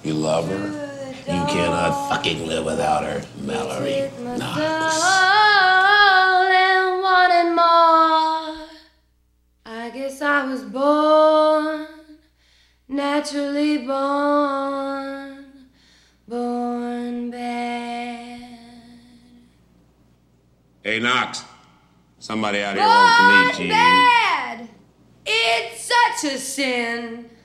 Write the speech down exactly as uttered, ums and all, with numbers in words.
You love her? You cannot fucking live without her, Mallory Knox. And wanted more. I guess I was born, naturally born, born bad. Hey, Knox. Somebody out here wants to meet you. Born bad. It's such a sin.